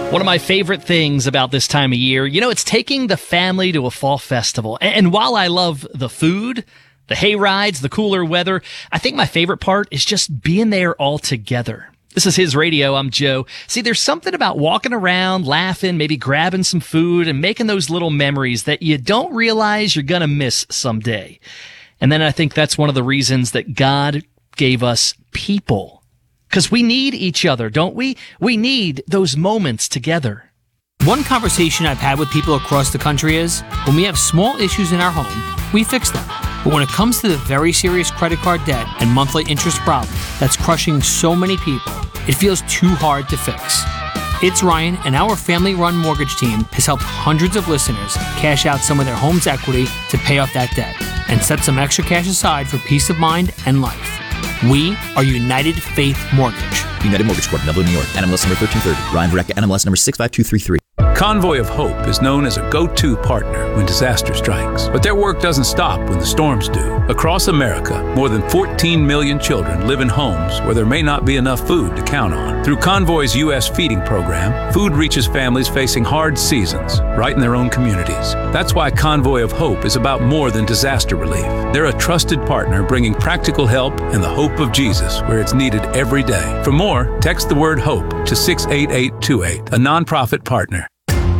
One of my favorite things about this time of year, it's taking the family to a fall festival. And while I love the food, the hay rides, the cooler weather, I think my favorite part is just being there all together. This is His Radio. I'm Joe. See, there's something about walking around, laughing, maybe grabbing some food and making those little memories that you don't realize you're going to miss someday. And then I think that's one of the reasons that God gave us people. Because we need each other, don't we? We need those moments together. One conversation I've had with people across the country is, when we have small issues in our home, we fix them. But when it comes to the very serious credit card debt and monthly interest problem that's crushing so many people, it feels too hard to fix. It's Ryan, and our family-run mortgage team has helped hundreds of listeners cash out some of their home's equity to pay off that debt and set some extra cash aside for peace of mind and life. We are United Faith Mortgage. United Mortgage Corp., Melville, New York. NMLS number 1330. Ryan Verrecka, NMLS number 65233. Convoy of Hope is known as a go-to partner when disaster strikes. But their work doesn't stop when the storms do. Across America, more than 14 million children live in homes where there may not be enough food to count on. Through Convoy's U.S. feeding program, food reaches families facing hard seasons right in their own communities. That's why Convoy of Hope is about more than disaster relief. They're a trusted partner bringing practical help and the hope of Jesus where it's needed every day. For more, text the word HOPE to 68828, a nonprofit partner.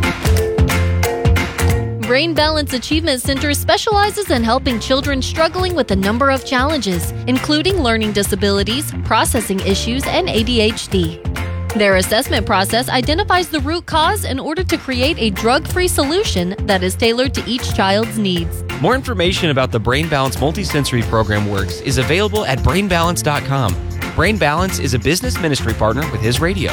Brain Balance Achievement Center specializes in helping children struggling with a number of challenges, including learning disabilities, processing issues, and ADHD. Their assessment process identifies the root cause in order to create a drug-free solution that is tailored to each child's needs. More information about the Brain Balance Multisensory Program works is available at brainbalance.com. Brain Balance is a business ministry partner with His Radio.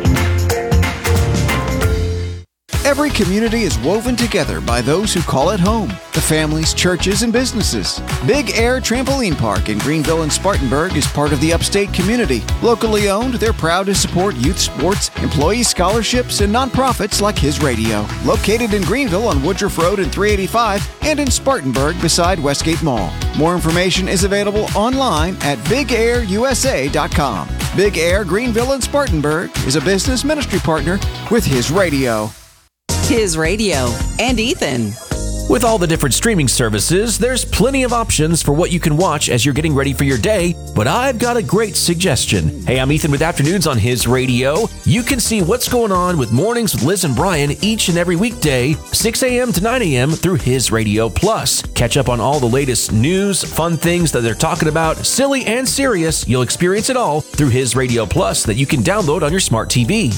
Every community is woven together by those who call it home, the families, churches, and businesses. Big Air Trampoline Park in Greenville and Spartanburg is part of the upstate community. Locally owned, they're proud to support youth sports, employee scholarships, and nonprofits like His Radio. Located in Greenville on Woodruff Road and 385 and in Spartanburg beside Westgate Mall. More information is available online at BigAirUSA.com. Big Air Greenville and Spartanburg is a business ministry partner with His Radio. His Radio and Ethan. With all the different streaming services, there's plenty of options for what you can watch as you're getting ready for your day, but I've got a great suggestion. Hey, I'm Ethan with Afternoons on His Radio. You can see what's going on with Mornings with Liz and Brian each and every weekday, 6 a.m. to 9 a.m. through His Radio Plus. Catch up on all the latest news, fun things that they're talking about, silly and serious. You'll experience it all through His Radio Plus that you can download on your smart TV.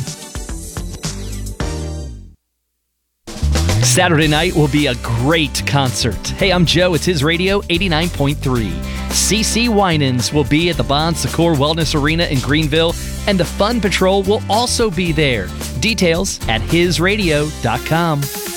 Saturday night will be a great concert. Hey, I'm Joe. It's His Radio 89.3. CeCe Winans will be at the Bon Secours Wellness Arena in Greenville, and the Fun Patrol will also be there. Details at hisradio.com.